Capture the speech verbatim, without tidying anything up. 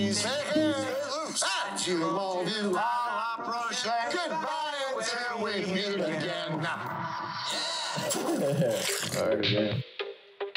Please take it loose. That you won't do. I'll approach that. Goodbye until we meet again. Alright, man.